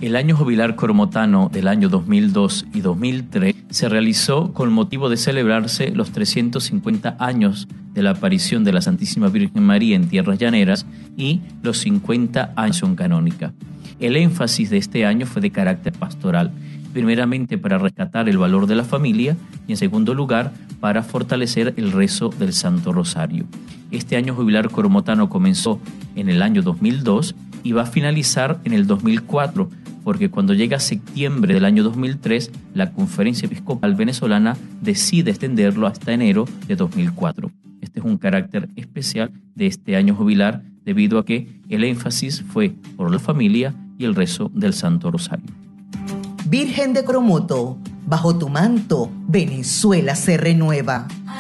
El año jubilar coromotano del año 2002 y 2003 se realizó con motivo de celebrarse los 350 años de la aparición de la Santísima Virgen María en tierras llaneras y los 50 años canónica. El énfasis de este año fue de carácter pastoral, primeramente para rescatar el valor de la familia y en segundo lugar para fortalecer el rezo del Santo Rosario. Este año jubilar coromotano comenzó en el año 2002 y va a finalizar en el 2004, porque cuando llega septiembre del año 2003, la Conferencia Episcopal Venezolana decide extenderlo hasta enero de 2004. Este es un carácter especial de este año jubilar debido a que el énfasis fue por la familia y el rezo del Santo Rosario. Virgen de Coromoto, bajo tu manto, Venezuela se renueva.